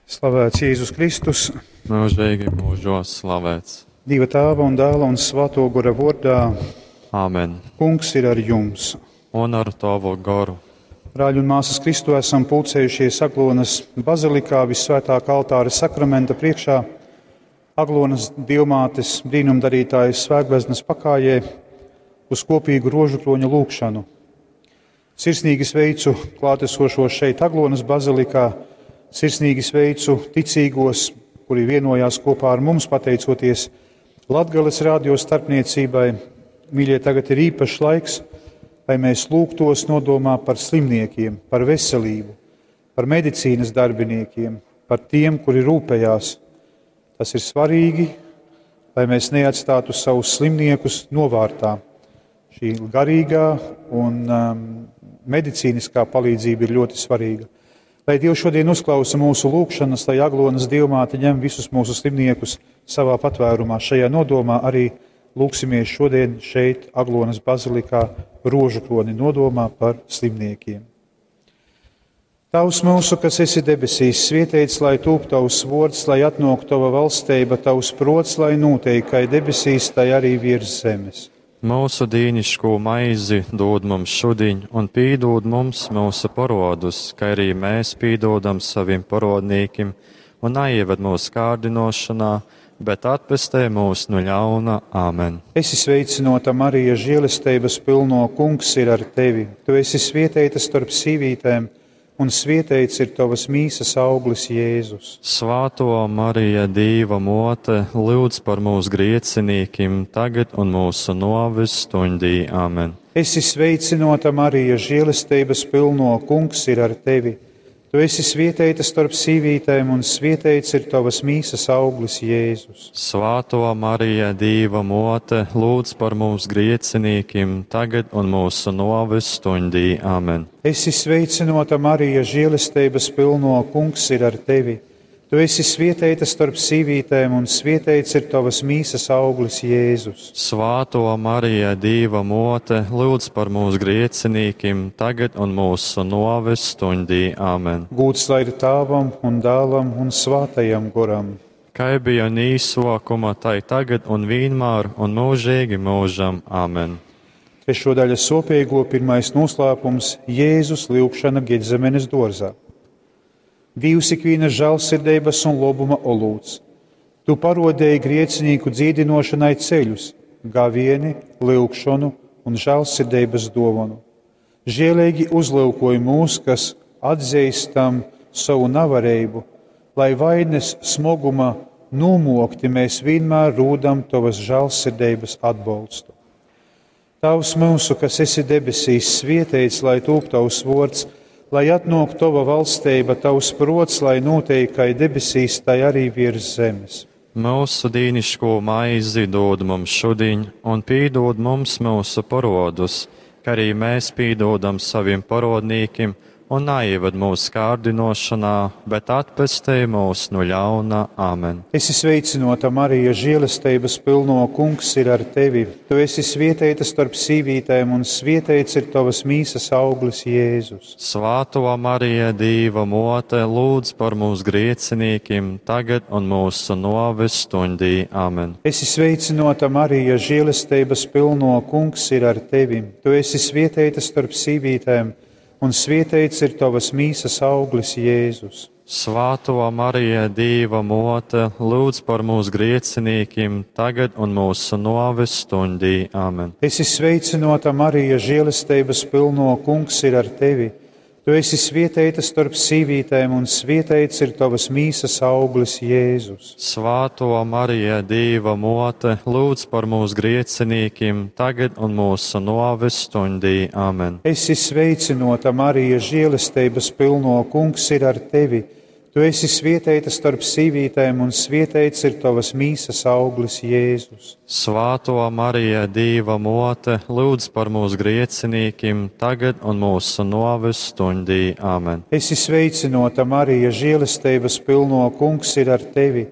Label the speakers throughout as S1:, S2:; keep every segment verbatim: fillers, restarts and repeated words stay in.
S1: Slavēts Jēzus Kristus,
S2: mūžīgi mūžos slavēts.
S1: Dieva Tēva un Dēla un Svēto Gara vārdā.
S2: Āmen.
S1: Kungs ir ar jums.
S2: Un ar tavu garu.
S1: Brāļi un māsas Kristu, esam pulcējušies Aglonas bazilikā Visvētākā altāra sakramenta priekšā, Aglonas dievmātes brīnumdarītājas svētbeznes pakājē uz kopīgu rožukroņa lūgšanu. Sirsnīgi sveicu klātesošos šeit Aglonas bazilikā, sirsnīgi sveicu ticīgos, kuri vienojās kopā ar mums, pateicoties Latgales radio starpniecībai. Mīļie, tagad ir īpašs laiks, lai mēs lūgtos nodomā par slimniekiem, par veselību, par medicīnas darbiniekiem, par tiem, kuri rūpējās. Tas ir svarīgi, lai mēs neatstātu savus slimniekus novārtā. Šī garīgā un um, medicīniskā palīdzība ir ļoti svarīga. Lai Dievs šodien uzklausa mūsu lūgšanas, lai Aglonas dievmāte ņem visus mūsu slimniekus savā patvērumā. Šajā nodomā arī lūgsimies šodien šeit Aglonas bazilikā rožukroni nodomā par slimniekiem. Tavs mūsu, kas esi debesīs, svētīts, lai tūp tavs vārds, lai atnāk tava valstība, tavs prots, lai notiek kā debesīs, tai arī virs zemes.
S2: Mūsu dīnišķo maizi dod mums šodien, un pīdod mums mūsu parodus, kā arī mēs pīdodam saviem parodniekiem, un neieved mūsu kārdinošanā, bet atpestē mūs no ļauna. Āmen.
S1: Esi sveicināta, Marija, žēlastības pilno, Kungs ir ar tevi. Tu esi svētīta starp sīvītēm, un svētīts ir tavas mīsas auglis, Jēzus.
S2: Svāto Marija, Dieva mote, lūdz par mūsu griecinīkiem, tagad un mūsu novis stundī. Āmen.
S1: Esi sveicināta, Marija, žēlastības pilno, Kungs ir ar tevi. Tu esi svētīta starp sīvītēm, un svētīts ir tavas mīsas auglis, Jēzus.
S2: Svāto Marija, Dieva mote, lūdz par mūsu griecinīkiem, tagad un mūsu novis stundī. Āmen.
S1: Esi sveicināta, Marija, žēlastības pilno, Kungs ir ar tevi. Tu esi svētīta starp sīvītēm, un svētīts ir tavas mīsas auglis, Jēzus.
S2: Svāto Marija, Dieva mote, lūdz par mūsu griecinīkiem, tagad un mūsu novis stundī. Āmen.
S1: Gūts lai ir Tēvam un Dēlam un Svētajam Garam.
S2: Kā bija nīsokuma, tai tagad un vienmēr un mūžīgi mūžam. Āmen.
S1: Trešo daļu sopīgo pirmais noslēpums - Jēzus lūgšana Getzemenes dārzā. Dievs ikvienas žēlsirdības un labuma olūts. Tu parodēji griecinīku dzīdinošanai ceļus, gavieni, lūgšanu un žēlsirdības dāvanu. Žēlīgi uzlūkoji mūs, kas atzīstam savu nevarību, lai vainas smoguma nomokti mēs vienmēr rūdam tavas žēlsirdības atbalstu. Tavs mūsu, kas esi debesīs, svētīts, lai tūp tavs vārds, lai atnāk tava valstība, tavs prots, lai notiek kā debesīs, tai arī virs zemes.
S2: Mūsu dīnišķo maizi dod mums šodien, un pīdod mums mūsu parodus, kā arī mēs pīdodam saviem parodniekiem, un neieved mūsu kārdinošanā, bet atpestē mūs no ļauna. Āmen.
S1: Esi sveicināta, Marija, žēlastības pilno, Kungs ir ar tevi. Tu esi svētīta starp sīvītēm, un svētīts ir tavas mīsas auglis, Jēzus.
S2: Svāto Marija, Dieva mote, lūdz par mūsu griecinīkiem, tagad un mūsu novis stundī. Āmen.
S1: Esi sveicināta, Marija, žēlastības pilno, Kungs ir ar tevi. Tu esi svētīta starp sīvītēm, un svētīts ir tavas mīsas auglis, Jēzus.
S2: Svāto Marija, Dieva mote, lūdz par mūsu griecinīkiem, tagad un mūsu novis stundī. Āmen.
S1: Esi sveicināta, Marija, žēlastības pilno, Kungs ir ar tevi. Tu esi svētīta starp sīvītēm, un svētīts ir tavas mīsas auglis, Jēzus.
S2: Svāto Marija, Dieva mote, lūdz par mūsu griecinīkiem, tagad un mūsu novis stundī. Āmen.
S1: Esi sveicināta, Marija, žēlastības pilno, Kungs ir ar tevi. Tu esi svētīta starp sīvītēm, un svētīts ir tavas mīsas auglis, Jēzus.
S2: Svāto Marija, Dieva mote, lūdz par mūsu griecinīkiem, tagad un mūsu novis stundī. Āmen.
S1: Esi sveicināta, Marija, žēlastības pilno, Kungs ir ar tevi.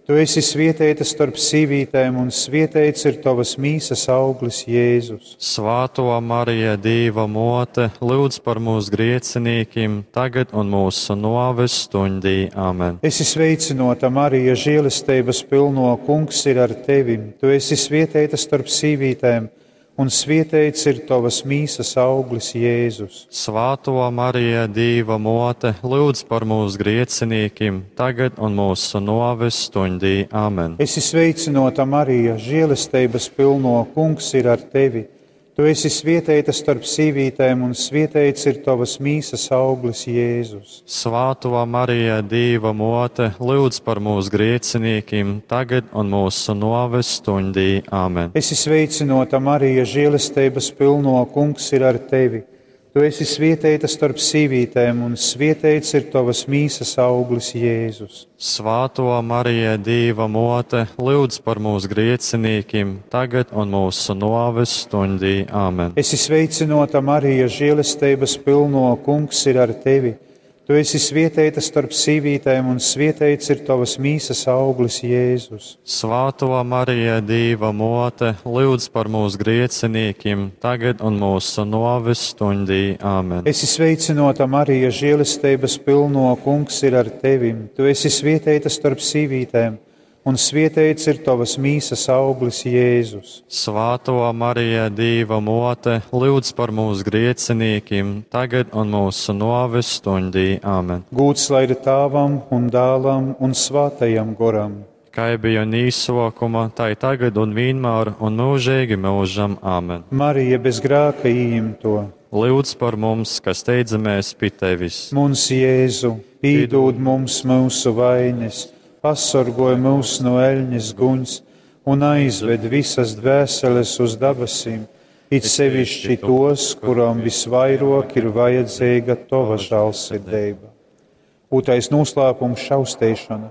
S1: Tu esi svētīta starp sīvītēm, un svētīts ir tavas mīsas auglis, Jēzus.
S2: Svētā Marija, Dieva mote, lūdz par mūsu griecinīkiem, tagad un mūsu nāves stundī. Amen.
S1: Esi sveicinota, Marija, žēlastības pilno, Kungs ir ar tevi. Tu esi svētīta starp sīvītēm, un svētīts ir tavas mīsas auglis, Jēzus.
S2: Svētā Marija, Dieva mote, lūdz par mūsu griecinīkiem, tagad un mūsu nāves stundī. Amen.
S1: Esi sveicinota, Marija, žēlastības pilno, Kungs ir ar tevi. Tu esi svētīta starp sīvītēm, un svētīts ir tavas mīsas auglis, Jēzus.
S2: Svētā Marija, Dieva mote, lūdz par mūsu griecinīkiem, tagad un mūsu nāves stundī. Amen.
S1: Esi sveicinota, Marija, žēlastības pilno, Kungs ir ar tevi. Tu esi svētīta starp sīvītēm, un svētīts ir tavas mīsas auglis, Jēzus.
S2: Svētā Marija, Dieva mote, lūdz par mūsu griecinīkiem, tagad un mūsu nāves stundī. Amen.
S1: Esi sveicinota, Marija, žēlastības pilno, Kungs ir ar tevi. Tu esi svētīta starp sīvītēm, un svētīts ir tavas mīsas auglis, Jēzus.
S2: Svētā Marija, Dieva mote, lūdz par mūsu griecinīkiem, tagad un mūsu nāves stundī. Amen.
S1: Esi sveicinota, Marija, žēlastības pilno, Kungs ir ar tevi. Tu esi svētīta starp sīvītēm, un svētīts ir tavas mīsas auglis, Jēzus.
S2: Svētā Marija, Dieva mote, lūdz par mūsu griecinīkiem, tagad un mūsu nāves stundī. Amen.
S1: Gūts lai ir Tēvam un Dēlam un Svētajam Goram.
S2: Kā bija nīsokuma, tā ir tagad un vienmēr un mūžīgi mūžam. Amen.
S1: Marija bez grēka ījimto.
S2: Lūdz par mums, kas steidzamies pie tevis.
S1: Mums, Jēzu, piedod mums mūsu vainas, pasargoj mūs no eļņas guņs un aizved visas dvēseles uz debesīm, it sevišķi tos, kurām visvairāk ir vajadzīga tava žēlsirdība. Otrais noslēpums - šaustēšana.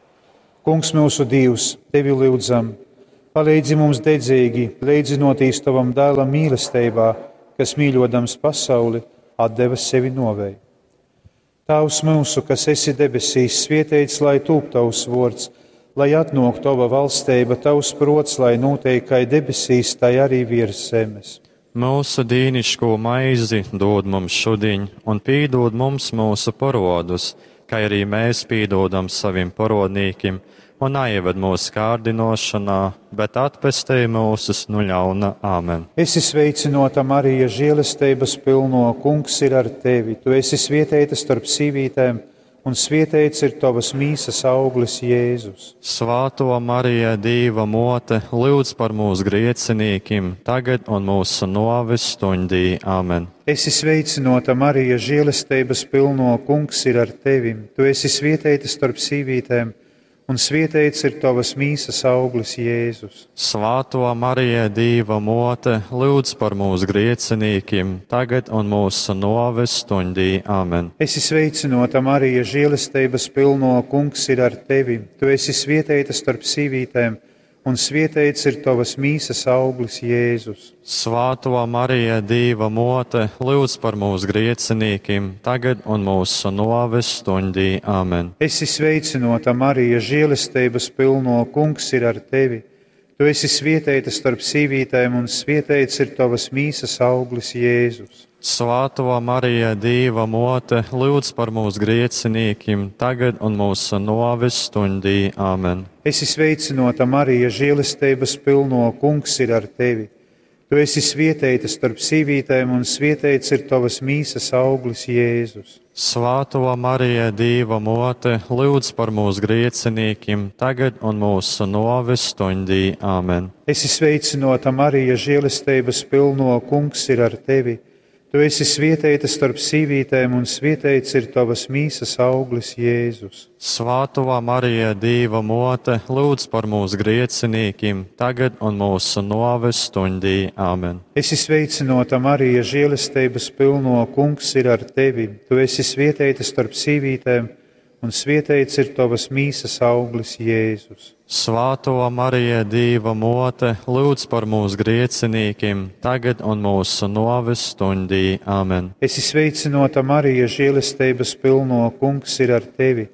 S1: Kungs mūsu Dievs, tevi lūdzam, palīdzi mums dedzīgi, līdzinotīs tavam dēlam mīlestībā, kas mīļodams pasauli, atdeva sevi novēju. Tavs mūsu, kas esi debesīs, svētīts, lai tūp tavs vārds, lai atnāk tava valstība, tavs prots, lai notiek kā debesīs, tai arī virs zemes.
S2: Mūsu dīnišķo maizi dod mums šodien, un piedod mums mūsu parodus, kā arī mēs piedodam saviem parodnīkiem, un neieved mūsu kārdinošanā, bet atpestī mūsus no ļauna. Āmen.
S1: Esi sveicinota, Marija, žēlastības pilno, Kungs ir ar tevi. Tu esi svētīta starp sīvītēm, un svētīts ir tavas mīsas auglis, Jēzus.
S2: Svētā Marija, Dieva mote, lūdz par mūsu griecinīkiem, tagad un mūsu nāves stundī. Āmen.
S1: Esi sveicinota, Marija, žēlastības pilno, Kungs ir ar tevi. Tu esi svētīta starp sīvītēm, un svētīts ir tavas mīsas auglis, Jēzus.
S2: Svētā Marija, Dieva mote, lūdz par mūsu griecinīkiem, tagad un mūsu nāves stundī. Amen.
S1: Esi sveicinota, Marija, žēlastības pilno, Kungs ir ar tevi. Tu esi svētīta starp sīvītēm, un svētīts ir tavas mīsas auglis, Jēzus.
S2: Svētā Marija, Dieva mote, lūdz par mūsu griecinīkiem, tagad un mūsu nāves stundī. Amen.
S1: Esi sveicinota, Marija, žēlastības pilno, Kungs ir ar tevi. Tu esi svētīta starp sīvītēm, un svētīts ir tavas mīsas auglis, Jēzus.
S2: Svētā Marija, Dieva mote, lūdz par mūsu griecinīkiem, tagad un mūsu nāves stundī. Amen.
S1: Esi sveicinota, Marija, žēlastības pilno, Kungs ir ar tevi. Tu esi svētīta starp sīvītēm, un svētīts ir tavas mīsas auglis, Jēzus.
S2: Svētā Marija, Dieva mote, lūdz par mūsu griecinīkiem, tagad un mūsu nāves stundī. Amen.
S1: Esi sveicinota, Marija, žēlastības pilno, Kungs ir ar tevi. Tu esi svētīta starp sīvītēm, un svētīts ir tavas mīsas auglis, Jēzus.
S2: Svētā Marija, Dieva mote, lūdz par mūsu griecinīkiem, tagad un mūsu nāves stundī. Amen.
S1: Esi sveicinota, Marija, žēlastības pilno, Kungs ir ar tevi. Tu esi svētīta starp sīvītēm, un svētīts ir tavas mīsas auglis, Jēzus.
S2: Svētā Marija, Dieva mote, lūdz par mūsu griecinīkiem, tagad un mūsu nāves stundī. Amen.
S1: Esi sveicinota, Marija, žēlastības pilno, Kungs ir ar tevi.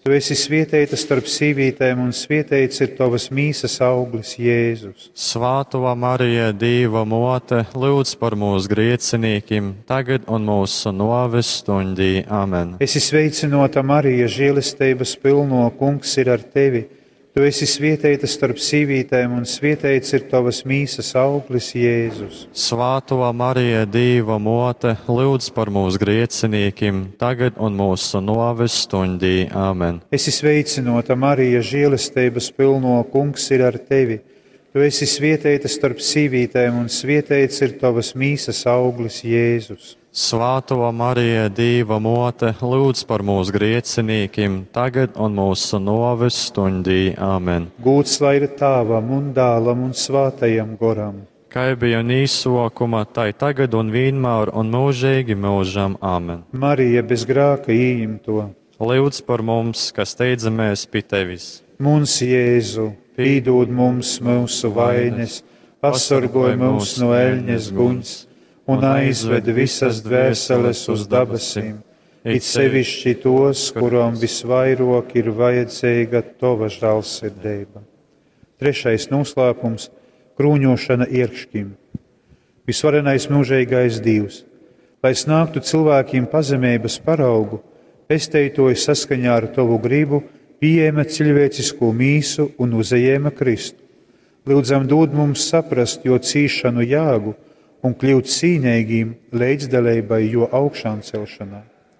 S1: Tu esi svētīta starp sīvītēm, un svētīts ir tavas mīsas auglis, Jēzus.
S2: Svētā Marija, Dieva mote, lūdz par mūsu griecinīkiem, tagad un mūsu nāves stundī. Amen.
S1: Esi sveicinota, Marija, žēlastības pilno, Kungs ir ar tevi. Tu esi svētīta starp sīvītēm, un svētīts ir tavas mīsas auglis, Jēzus.
S2: Svētā Marija, Dieva mote, lūdz par mūsu griecinīkiem, tagad un mūsu nāves stundī. Amen.
S1: Esi sveicinota, Marija, žēlastības pilno, Kungs ir ar tevi. Tu esi svētīta starp sīvītēm, un svētīts ir tavas mīsas auglis, Jēzus.
S2: Svētā Marija, Dieva mote, lūdz par mūsu griecinīkiem, tagad un mūsu nāves stundī. Amen.
S1: Gūts lai ir Tēvam un Dēlam un Svētajam Goram.
S2: Kā bija nīsokuma, tai tagad un vienmēr un mūžīgi mūžam. Amen.
S1: Marija bez grāka īimto.
S2: Lūdz par mums, kas steidzamies pie tevis.
S1: Mums, Jēzu, piedod mums mūsu vainas, pasargoj mūs no eļņas guņas un aizved visas dvēseles uz debesīm, it sevišķi tos, kurām visvairāk ir vajadzīga tava žēlsirdība. Trešais noslēpums - krūņošana iekšķim. Visvarenais mūžīgais Dievs, lai snāktu cilvēkiem pazemības paraugu, pesteitoja saskaņā ar tavu gribu, pieņēma cilvēcisko mīsu un uzejēma Kristu. Lūdzam dod mums saprast jo cīšanu jāgu un kļūt cīnīgiem līdzdalībai jo augšām celšanā.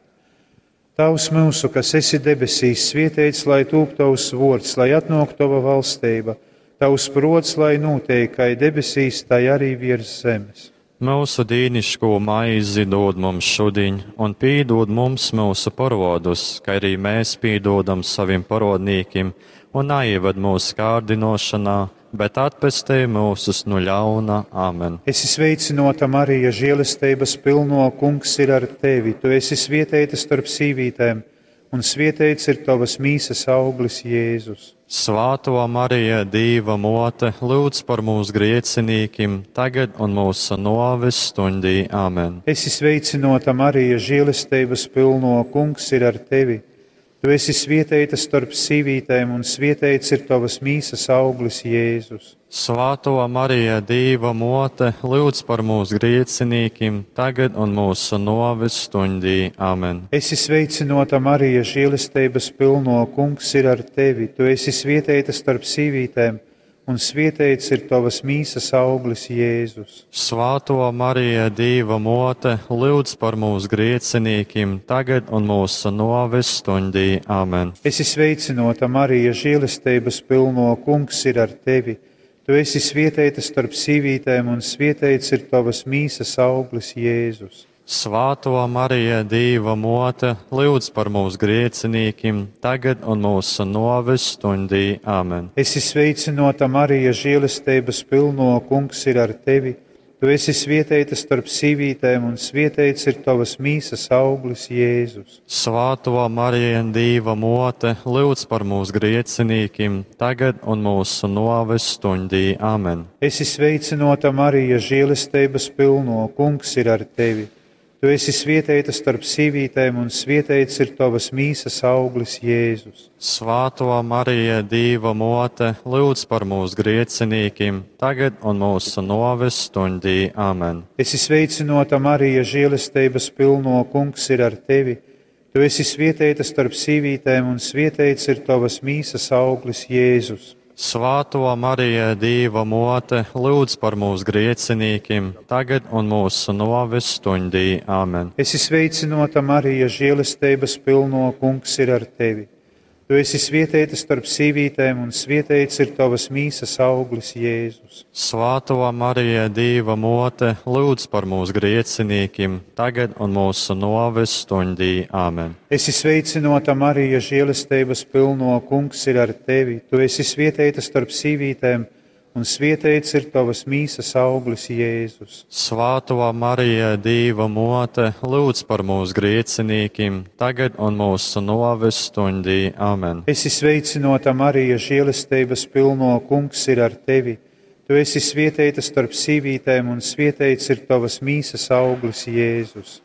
S1: Tavs mūsu, kas esi debesīs, svētīts, lai tūp tavs vārds, lai atnāk tava valstība, tavs prots, lai notiek kā debesīs, tā arī virs zemes.
S2: Mūsu dīnišķo maizi dod mums šodien, un piedod mums mūsu parādus, kā arī mēs piedodam saviem parādniekiem, un neieved mūsu kārdinošanā, bet atpestī mūsus no ļauna. Amen.
S1: Esi sveicinota, Marija, žēlastības pilno, Kungs ir ar tevi. Tu esi svētīta starp sīvītēm, un svētīts ir tavas mīsas auglis, Jēzus.
S2: Svētā Marija, Dieva mote, lūdz par mūsu griecinīkiem, tagad un mūsu nāves stundī. Amen.
S1: Esi sveicinota, Marija, žēlastības pilno, Kungs ir ar tevi. Tu esi svētīta starp sīvītēm, un svētīts ir tavas mīsas auglis, Jēzus.
S2: Svētā Marija, Dieva mote, lūdz par mūsu griecinīkiem, tagad un mūsu nāves stundī. Amen.
S1: Esi sveicinota, Marija, žēlastības pilno, Kungs ir ar tevi. Tu esi svētīta starp sīvītēm, un svētīts ir tavas mīsas auglis, Jēzus.
S2: Svētā Marija, Dieva mote, lūdz par mūsu griecinīkiem, tagad un mūsu nāves stundī. Amen.
S1: Esi sveicinota, Marija, žēlastības pilno, Kungs ir ar tevi. Tu esi svētīta starp sīvītēm, un svētīts ir tavas mīsas auglis, Jēzus.
S2: Svētā Marija, Dieva mote, lūdz par mūsu griecinīkiem, tagad un mūsu nāves stundī. Amen.
S1: Esi sveicinota, Marija, žēlastības pilno, Kungs ir ar tevi. Tu esi svētīta starp sīvītēm, un svētīts ir tavas mīsas auglis, Jēzus.
S2: Svētā Marija, Dieva mote, lūdz par mūsu griecinīkiem, tagad un mūsu nāves stundī. Amen.
S1: Esi sveicinota, Marija, žēlastības pilno, Kungs ir ar tevi. Tu esi svētīta starp sīvītēm, un svētīts ir tavas mīsas auglis, Jēzus.
S2: Svētā Marija, Dieva mote, lūdz par mūsu griecinīkiem, tagad un mūsu nāves stundī. Amen.
S1: Esi sveicinota, Marija, žēlastības pilno, Kungs ir ar tevi. Tu esi svētīta starp sīvītēm, un svētīts ir tavas mīsas auglis, Jēzus.
S2: Svētā Marija, Dieva mote, lūdz par mūsu griecinīkiem, tagad un mūsu nāves stundī. Amen.
S1: Esi sveicināta, Marija, žēlastības pilno, Kungs ir ar tevi. Tu esi svētīta starp sīvītēm, un svētīts ir tavas mīsas auglis, Jēzus.
S2: Svētā Marija, Dieva mote, lūdz par mūsu griecinīkiem, tagad un mūsu nāves stundī. Amen.
S1: Esi sveicināta, Marija, žēlastības pilno, Kungs ir ar tevi. Tu esi svētīta starp sīvītēm, un svētīts ir tavas mīsas auglis, Jēzus.
S2: Svētā Marija, Dieva mote, lūdz par mūsu griecinīkiem, tagad un mūsu nāves stundī. Amen.
S1: Esi sveicināta, Marija, žēlastības pilno, Kungs ir ar tevi. Tu esi svētīta starp sīvītēm, un svētīts ir tavas mīsas auglis, Jēzus.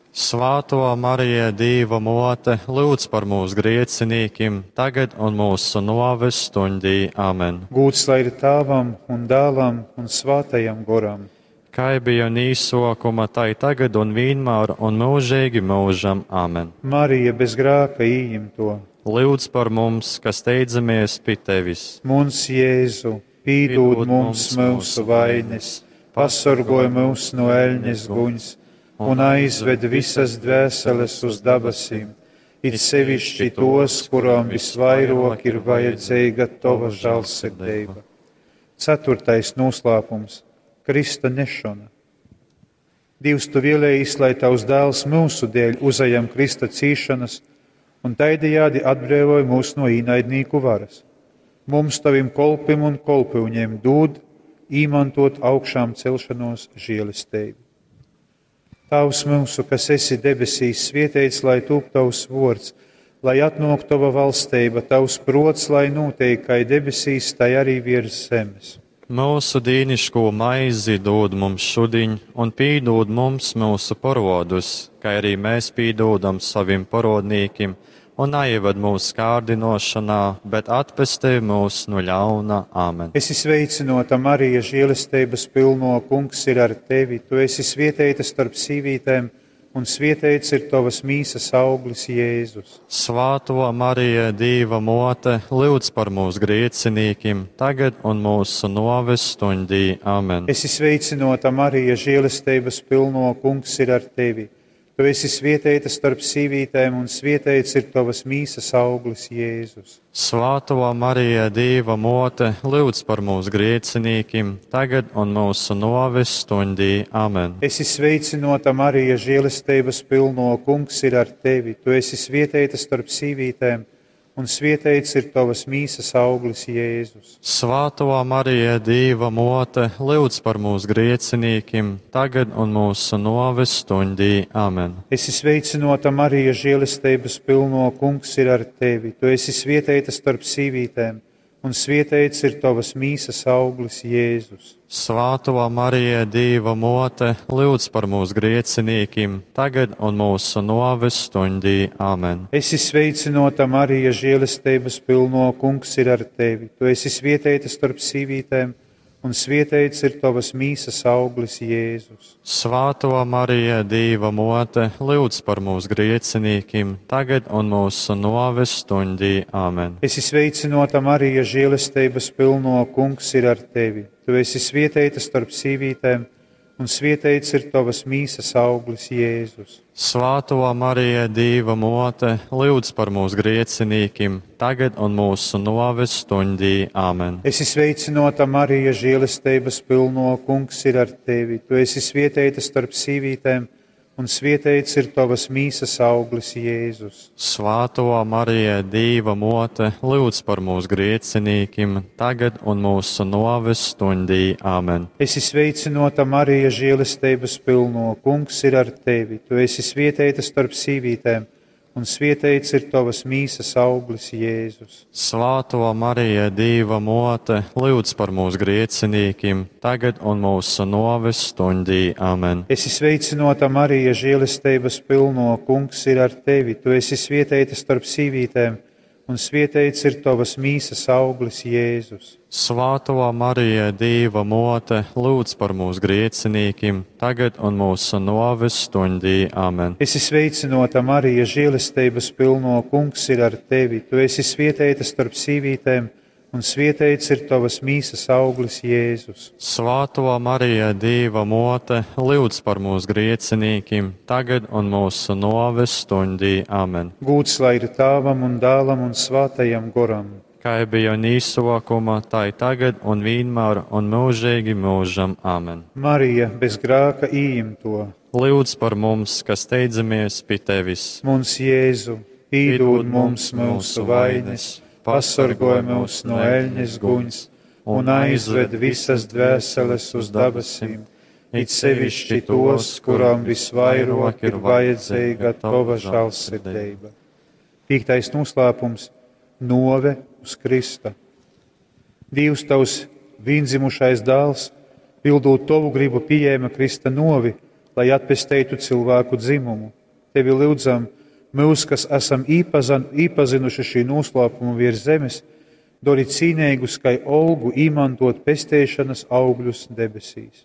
S2: Svāto Mariju, Dieva mote, lūdz par mūsu griecinīkiem, tagad un mūsu nāves stundī. Āmen.
S1: Gūts lai ir Tēvam un Dēlam un Svētajam Goram.
S2: Kā bija nīsokuma, tai tagad un vienmēr un mūžīgi mūžam. Āmen.
S1: Marija bez grēka ījimto.
S2: Lūdz par mums, kas steidzamies pie tevis.
S1: Mums Jēzu, pīdod mums mūsu vainas, pasargoj mūs no eļņas guņas un aizved visas dvēseles uz debesīm, it sevišķi tos, kurām visvairāk ir vajadzīga tava žēlsirdība. Ceturtais noslēpums - Krista nešana. Dievs, tu vēlējies, lai tavs dēls mūsu dēļ uzejam Krista cīšanas un taidījādi atbrīvoja mūs no īnaidnieku varas. Mums tavim kolpim un kolpivņiem dod īmantot augšām celšanos žēlistību. Tavs mūsu, kas esi debesīs, svētīts, lai tūp tavs vārds, lai atnāk tava valstība, tavs prots, lai notiek kā debesīs, tai arī virs zemes.
S2: Mūsu dīniško maizi dod mums šodien, un pīdod mums mūsu parodus, kā arī mēs pīdodam saviem parodnīkiem, un neieved mūsu kārdinošanā, bet atpestī mūs no ļauna. Āmen.
S1: Es esmu sveicināta, Marija, žēlastības pilno, Kungs ir ar tevi. Tu esi svētīta starp sīvītēm, un svētīts ir tavas mīsas auglis, Jēzus.
S2: Svāto Mariju, Dieva mote, lūdz par mūsu griecinīkiem, tagad un mūsu nāves stundī. Āmen.
S1: Es esmu sveicināta, Marija, žēlastības pilno, Kungs ir ar tevi. Tu esi svētīta starp sīvītēm, un svētīts ir tavas mīsas auglis, Jēzus.
S2: Svāto Mariju, Dieva mote, lūdz par mūsu griecinīkiem, tagad un mūsu nāves stundī. Āmen.
S1: Es esmu sveicināta, Marija, žēlastības pilno, Kungs ir ar tevi. Tu esi svētīta starp sīvītēm, un svētīts ir tavas mīsas auglis, Jēzus.
S2: Svāto Mariju, Dieva mote, lūdz par mūsu griecinīkiem, tagad un mūsu nāves stundī. Āmen.
S1: Es esmu sveicināta, Marija, žēlastības pilno, Kungs ir ar tevi. Tu esi svētīta starp sīvītēm, un svētīts ir tavas mīsas auglis, Jēzus.
S2: Svāto Mariju, Dieva mote, lūdz par mūsu griecinīkiem, tagad un mūsu nāves stundī. Āmen.
S1: Es esmu sveicināta, Marija, žēlastības pilno, Kungs ir ar tevi. Tu esi svētīta starp sīvītēm, un svētīts ir tavas mīsas auglis, Jēzus.
S2: Svāto Mariju, Dieva mote, lūdz par mūsu griecinīkiem, tagad un mūsu nāves stundī. Āmen.
S1: Es esmu sveicināta, Marija, žēlastības pilno, Kungs ir ar tevi. Tu esi svētīta starp sīvītēm, un svētīts ir tavas mīsas auglis, Jēzus.
S2: Svāto Mariju, Dieva mote, lūdz par mūsu griecinīkiem, tagad un mūsu nāves stundī. Āmen.
S1: Es esmu sveicināta, Marija, žēlastības pilno, Kungs ir ar tevi. Tu esi svētīta starp sīvītēm, un svētīts ir tavas mīsas auglis, Jēzus.
S2: Svāto Mariju, Dieva mote, lūdz par mūsu griecinīkiem, tagad un mūsu nāves stundī. Āmen.
S1: Es esmu sveicināta, Marija, žēlastības pilno, Kungs ir ar tevi. Tu esi svētīta starp sīvītēm, un svētīts ir tavas mīsas auglis, Jēzus.
S2: Svāto Mariju, Dieva mote, lūdz par mūsu griecinīkiem, tagad un mūsu nāves stundī. Āmen.
S1: Es esmu sveicināta, Marija, žēlastības pilno, Kungs ir ar tevi. Tu esi svētīta starp sīvītēm, un svētīts ir tavas mīsas auglis, Jēzus.
S2: Svāto Mariju, Dieva mote, lūdz par mūsu griecinīkiem, tagad un mūsu nāves stundī. Āmen.
S1: Es esmu sveicināta, Marija, žēlastības pilno, Kungs ir ar tevi. Tu esi svētīta starp sīvītēm, un svētīts ir tavas mīsas auglis, Jēzus.
S2: Svāto Mariju, Dieva mote, lūdz par mūsu griecinīkiem, tagad un mūsu nāves stundī. Āmen.
S1: Gūts lai ir Tēvam un Dēlam un Svētajam Goram.
S2: Kā bija nīsokuma, tai tagad un vienmēr un mūžīgi mūžam. Āmen.
S1: Marija bez grēka ījimto.
S2: Lūdz par mums, kas steidzamies pie tevis.
S1: Mums Jēzu, pīdod mums mūsu vainas, pasargoj mūs no eļņas guņas un aizved visas dvēseles uz debesīm, it sevišķi tos, kurām visvairāk ir vajadzīga tava žēlsirdība. Piektais noslēpums - nove uz Krista. Dievs, tavs vienzimušais dēls, pildot tavu gribu, pieņēma Krista novi, lai atpestētu cilvēku dzimumu. Tevi lūdzam, mūs, kas esam īpazan, īpazinuši šī noslēpuma virs zemes, dori cīnīgus, kai olgu īmantot pestēšanas augļus debesīs.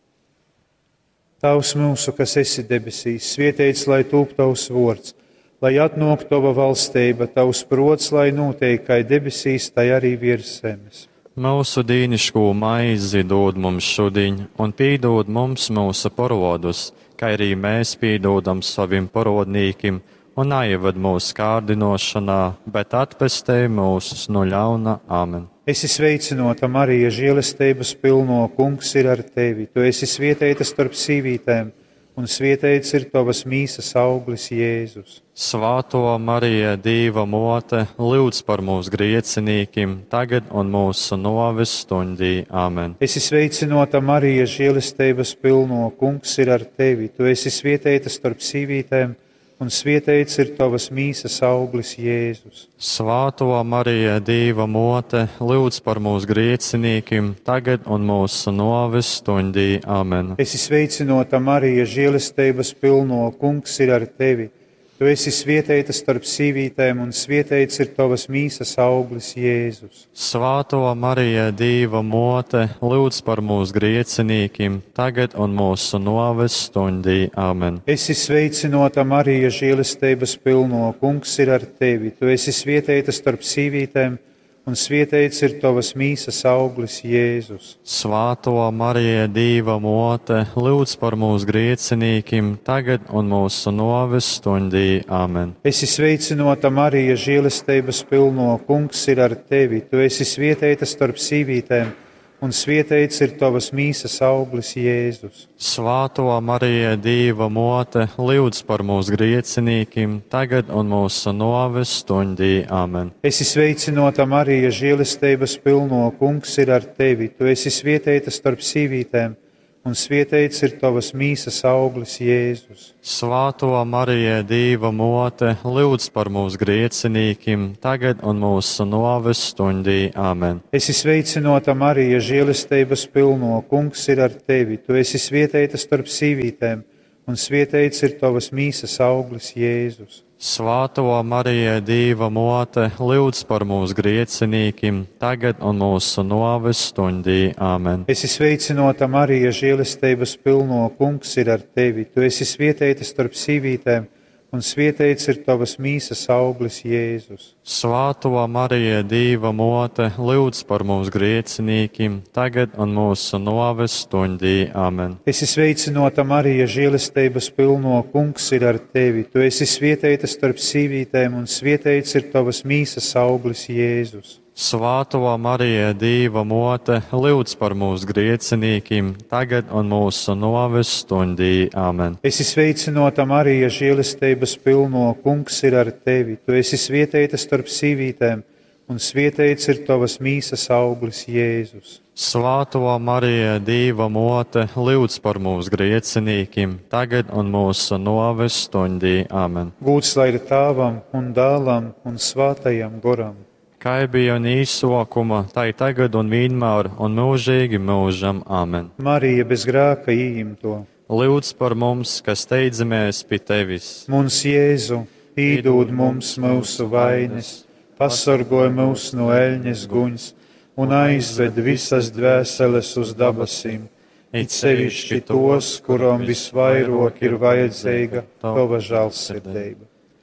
S1: Tavs mūsu, kas esi debesīs, svētīts lai tūp tavs vārds, lai atnāk tava valstība, tavs prots, lai notiek kā debesīs, tai arī virs zemes.
S2: Mūsu dīnišķo maizi dod mums šodien, un pīdod mums mūsu parodus, kā arī mēs pīdodam saviem parodnīkim, un aivad mūsu kārdinošanā, bet atpestē mūsus no ļauna. Āmen.
S1: Esi sveicinota, Marija, žēlastības pilno, Kungs ir ar tevi. Tu esi svētīta starp sīvītēm, un svētīts ir tavas mīsas auglis, Jēzus.
S2: Svāto Marija, Dieva mote, lūdz par mūsu griecinīkim, tagad un mūsu noves stundī. Āmen.
S1: Esi sveicinota, Marija, žēlastības pilno, Kungs ir ar tevi. Tu esi svētīta starp sīvītēm, un svētīts ir tavas mīsas auglis, Jēzus.
S2: Svāto Marija, Dieva mote, lūdz par mūsu griecinīkim, tagad un mūsu noves stundī. Āmen.
S1: Esi sveicinota, Marija, žēlastības pilno, Kungs ir ar tevi. Tu esi svētīta starp sīvītēm, un svētīts ir tavas mīsas auglis, Jēzus.
S2: Svāto Marija, Dieva mote, lūdz par mūsu griecinīkim, tagad un mūsu noves stundī. Āmen.
S1: Esi sveicinota, Marija, žēlastības pilno, Kungs ir ar tevi. Tu esi svētīta starp sīvītēm, un svētīts ir tavas mīsas auglis, Jēzus.
S2: Svāto Marija, Dieva mote, lūdz par mūsu griecinīkim, tagad un mūsu noves stundī. Āmen.
S1: Esi sveicinota, Marija, žēlastības pilno, Kungs ir ar tevi. Tu esi svētīta starp sīvītēm, un svētīts ir tavas mīsas auglis, Jēzus.
S2: Svāto Marija, Dieva mote, lūdz par mūsu griecinīkim, tagad un mūsu noves stundī. Āmen.
S1: Esi sveicinota, Marija, žēlastības pilno, Kungs ir ar tevi. Tu esi svētīta starp sīvītēm, un svētīts ir tavas mīsas auglis, Jēzus.
S2: Svāto Marija, Dieva mote, lūdz par mūsu griecinīkim, tagad un mūsu noves stundī. Āmen.
S1: Esi sveicinota, Marija, žēlastības pilno, Kungs ir ar tevi. Tu esi svētīta starp sīvītēm, un svētīts ir tavas mīsas auglis, Jēzus.
S2: Svāto Marija, Dieva mote, lūdz par mūsu griecinīkim, tagad un mūsu noves stundī. Āmen.
S1: Esi sveicinota, Marija, žēlastības pilno, Kungs ir ar tevi. Tu esi svētīta starp sīvītēm, un svētīts ir tavas mīsas auglis, Jēzus.
S2: Svāto Marija, Dieva mote, lūdz par mūsu griecinīkim, tagad un mūsu noves stundī. Āmen.
S1: Esi sveicinota, Marija, žēlastības pilno, Kungs ir ar tevi. Tu esi svētīta starp sīvītēm, un svētīts ir tavas mīsas auglis, Jēzus.
S2: Svāto Marija, Dieva mote, lūdz par mūsu griecinīkim, tagad un mūsu noves stundī. Āmen.
S1: Esi sveicinota, Marija, žēlastības pilno, Kungs ir ar tevi. Tu esi svētīta starp sīvītēm, un svētīts ir tavas mīsas auglis, Jēzus.
S2: Svāto Marija, Dieva mote, lūdz par mūsu griecinīkim, tagad un mūsu noves stundī. Āmen.
S1: Gūts lai ir Tēvam un Dēlam un Svētajam Garam.
S2: Kā bija un īsokuma, tā ir tagad un vienmēr un mūžīgi mūžam. Āmen.
S1: Marija bez grēka ījimto.
S2: Lūdz par mums, kas steidzamies pie tevis.
S1: Mums Jēzu, pīdod mums mūsu vainas, pasargoj mūs no eļņas guņas un aizved visas dvēseles uz dabasīm, it sevišķi tos, kuram visvairāk ir vajadzīga tava žēlsirdība.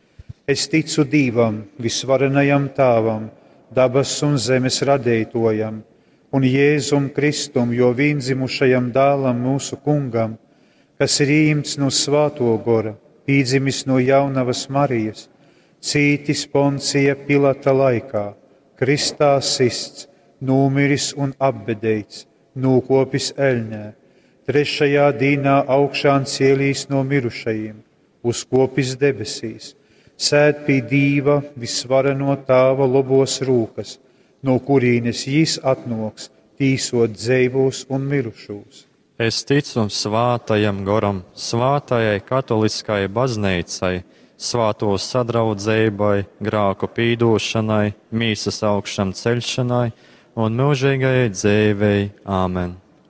S1: Es ticu Dievam, visvarenajam Tēvam, dabas un zemes radītojam, un Jēzum Kristum, jo viendzimušajam dēlam mūsu kungam, kas ir ījimts no Svāto Gora, pīdzimis no jaunavas Marijas, cītis Poncija Pilata laikā, kristā sists, nūmiris un apbedēts, nūkopis eļņā, trešajā dīnā augšām cielīs no mirušajiem, uzkopis debesīs, sēd pie Dieva visvareno Tēva labos rūkas, no kurīnes jis atnoks, tīsot dzīvos un mirušos.
S2: Es ticu Svātajam Garam, Svātajai katoliskajai baznīcai, svāto sadraudzībai, grāku pīdošanai, mīsas augšam celšanai un mūžīgajai dzīvei. Āmen.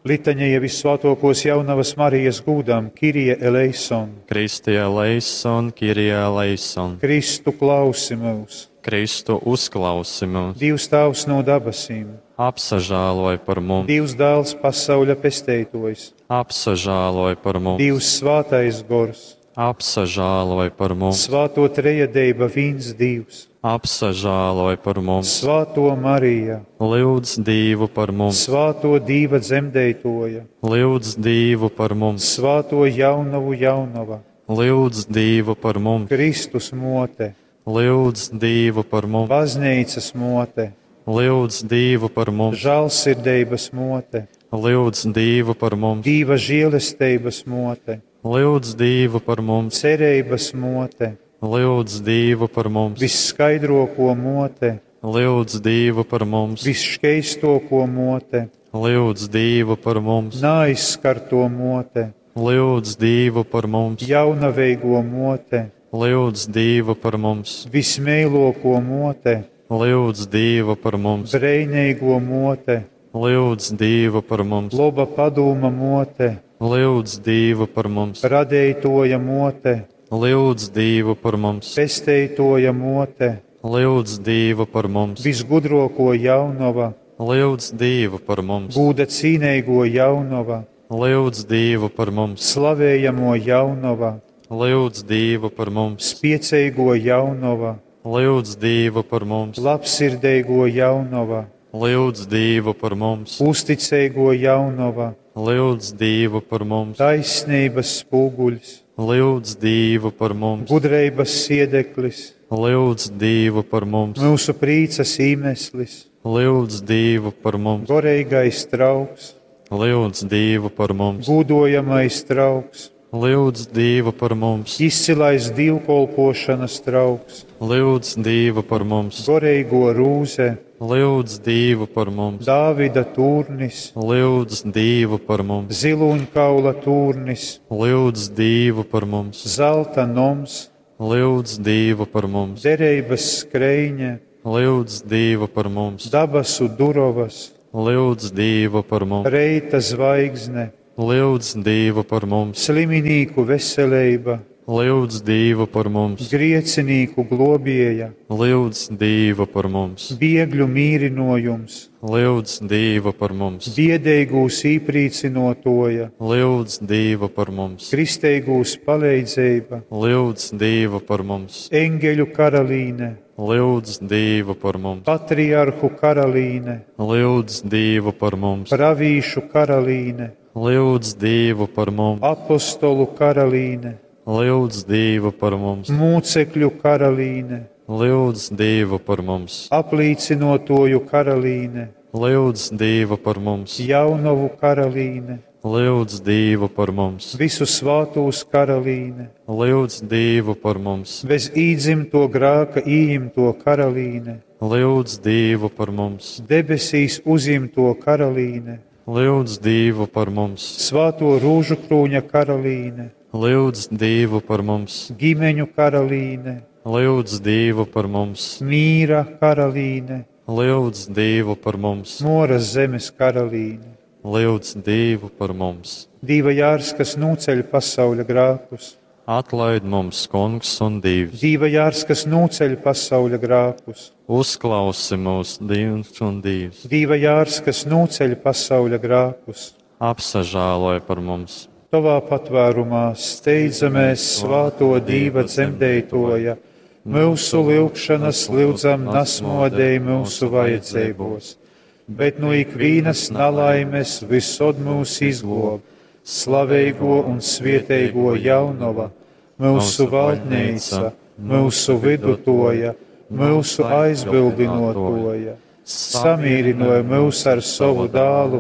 S1: Litaņa visvētākos jaunavas Marijas gūdam, Kirija eleison.
S2: Kristie eleison, Kirie eleison.
S1: Kristu klausi mūs.
S2: Kristu uzklausi mūs.
S1: Dievs Tēvs no dabasīm.
S2: Apsažāloj par mums.
S1: Dievs Dēls pasauļa pestētojs.
S2: Apsažāloj par mums.
S1: Dievs Svātais Gors.
S2: Apsažāloj par mums.
S1: Svāto trejadeiba viens Dievs.
S2: Apsažāloj par mums.
S1: Svāto Marija.
S2: Lūdz Dievu par mums.
S1: Svāto Dieva dzemdētoja.
S2: Lūdz Dievu par mums.
S1: Svāto jaunavu jaunava.
S2: Lūdz Dievu par mums.
S1: Kristus mote.
S2: Lūdz Dievu par mums.
S1: Baznīcas mote.
S2: Lūdz Dievu par mums.
S1: Žēlsirdības mote.
S2: Lūdz Dievu par mums.
S1: Dieva žēlestības mote.
S2: Lūdz Dievu par mums.
S1: Cerības mote.
S2: Lūdz Dievu par mums.
S1: Visskaidroko mote.
S2: Lūdz Dievu par mums.
S1: Visškeistoko mote.
S2: Lūdz Dievu par mums.
S1: Naizskarto mote.
S2: Lūdz Dievu par mums.
S1: Jaunaveigo mote.
S2: Lūdz Dievu par mums.
S1: Vismēloko mote.
S2: Lūdz Dievu par mums.
S1: Breinīgo mote.
S2: Lūdz Dievu par mums.
S1: Loba padūma mote.
S2: Lūdz Dievu par mums.
S1: Radētoja mote.
S2: Lūdz Dievu par mums.
S1: Pestētoja mote.
S2: Lūdz Dievu par mums.
S1: Visgudroko jaunava.
S2: Lūdz Dievu par mums.
S1: Gūda cīneigo jaunava.
S2: Lūdz Dievu par mums.
S1: Slavējamo jaunava.
S2: Lūdz Dievu par mums.
S1: Spieceigo jaunava.
S2: Lūdz Dievu par mums.
S1: Labsirdeigo jaunava.
S2: Lūdz Dievu par mums.
S1: Uzticeigo jaunava.
S2: Lūdz Dievu par mums.
S1: Taisnības spoguļs.
S2: Lūdz Dievu par mums.
S1: Gudreibas siedeklis.
S2: Lūdz Dievu par mums.
S1: Mūsu prīcas īmeslis.
S2: Lūdz Dievu par mums.
S1: Goreigais trauks.
S2: Lūdz Dievu par mums.
S1: Gūdojamais trauks.
S2: Lūdz Dievu par mums.
S1: Izcilais divkolpošanas trauks.
S2: Lūdz Dievu par mums.
S1: Goreigo rūze.
S2: Lūdz Dievu par mums.
S1: Dāvida turnis.
S2: Lūdz Dievu par mums.
S1: Ziluņkaula turnis.
S2: Lūdz Dievu par mums.
S1: Zelta noms.
S2: Lūdz Dievu par mums.
S1: Dereibas skreiņa.
S2: Lūdz Dievu par mums.
S1: Dabasu durovas.
S2: Lūdz Dievu par mums.
S1: Reita zvaigzne.
S2: Lūdz Dievu par mums.
S1: Sliminīku veselība.
S2: Lūdz Dievu par mums.
S1: Griecinīku globieja.
S2: Lūdz Dievu par mums.
S1: Biegļu mīrinojums.
S2: Lūdz Dievu par mums.
S1: Biedēgūs īprīcinotoja.
S2: Lūdz Dievu par mums.
S1: Kristeigūs palīdzība.
S2: Lūdz Dievu par mums.
S1: Eņģeļu karalīne.
S2: Lūdz Dievu par mums.
S1: Patriarhu karalīne.
S2: Lūdz Dievu par mums.
S1: Pravīšu karalīne.
S2: Lūdz Dievu par mums.
S1: Apostolu karalīne.
S2: Lūdz Dievu par mums.
S1: Mūcekļu karalīne.
S2: Lūdz Dievu par mums.
S1: Aplīcinotoju karalīne.
S2: Lūdz Dievu par mums.
S1: Jaunavu karalīne.
S2: Lūdz Dievu par mums.
S1: Visu svātos karalīne.
S2: Lūdz Dievu par mums.
S1: Bez īdzimto grāka ījimto karalīne.
S2: Lūdz Dievu par mums.
S1: Debesīs uzimto karalīne.
S2: Lūdz Dievu par mums.
S1: Svāto rūžu krūņa karalīne.
S2: Lūdz Dievu par mums.
S1: Ģimeņu karalīne.
S2: Lūdz Dievu par mums.
S1: Mīra karalīne.
S2: Lūdz Dievu par mums.
S1: Moras zemes karalīne.
S2: Lūdz Dievu par mums.
S1: Dieva jārs, kas nūceļ pasaules grākus.
S2: Atlaid mums, Kungs un Dievs.
S1: Dieva jārs, kas nūceļ pasaules grākus.
S2: Uzklausi mūs, Dievs un Dievs.
S1: Dieva jārs, kas nūceļ pasaules grākus.
S2: Apsažāloj par mums.
S1: Tavā patvērumā steidzamies svāto Dieva dzemdētoja. Mūsu lūgšanas lūdzam nasmodēji mūsu vajadzībos. Bet no ikvienas nelaimes visod mūs izglob. Slaveigo un svieteigo jaunava, mūsu valdnīca, mūsu vidutoja, mūsu aizbildinotoja. Samīrinoja mūs ar savu dālu,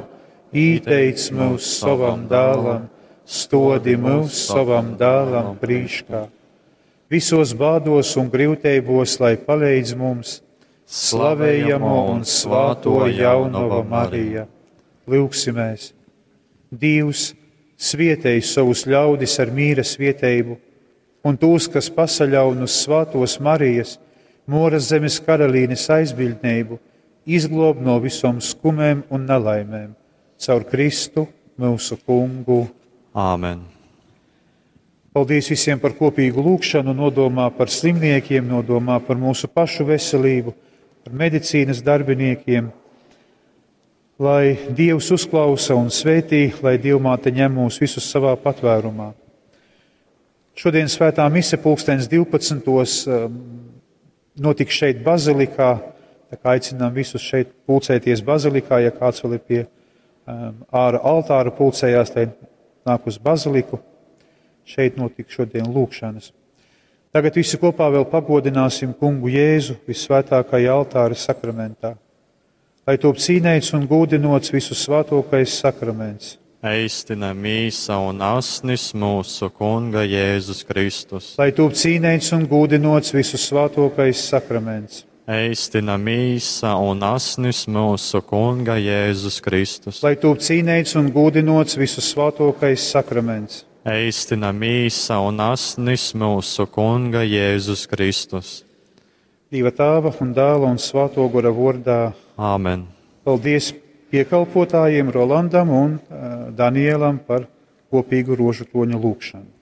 S1: īteic mūs savam dālam, stodi mūs savam dālam prīškā. Visos bādos un grūtībos, lai palīdz mums, slavējamo un svāto jaunava Marija. Lūksimies! Dievs svietēj savus ļaudis ar mīra svietējumu, un tos, kas pasaļaunus svātos Marijas, Moras zemes karalīnes aizbildnību, izglob no visom skumēm un nelaimēm. caur Kristu mūsu kungu.
S2: Āmen.
S1: Paldies visiem par kopīgu lūgšanu, nodomā par slimniekiem, nodomā par mūsu pašu veselību, par medicīnas darbiniekiem. Lai Dievs uzklausa un svētī, lai Dievmāte ņem mūs visus savā patvērumā. Šodien svētā mise pulkstens divpadsmitos notiks šeit bazilikā, tā kā aicinām visus šeit pulcēties bazilikā, ja kāds vēl ir pie āra altāra pulcējās, tai nāk uz baziliku. Šeit notiks šodien lūgšanas. Tagad visi kopā vēl pagodināsim kungu Jēzu visvētākajā altāra sakramentā. Lai top cīnēts un gūdinots visu svētākais sakraments.
S2: Eistina mīsa un asnis mūsu kunga Jēzus Kristus.
S1: Lai top cīnēts un gūdinots visu svētākais sakraments.
S2: Eistina mīsa un asnis mūsu kunga Jēzus Kristus.
S1: Lai top cīnēts un gūdinots visu svētākais sakraments.
S2: Eistina mīsa un asnis mūsu kunga Jēzus Kristus.
S1: Dieva tēva un dēla un svētā gara vārdā.
S2: Āmen.
S1: Paldies piekalpotājiem Rolandam un uh, Danielam par kopīgu rožu toņa lūgšanu.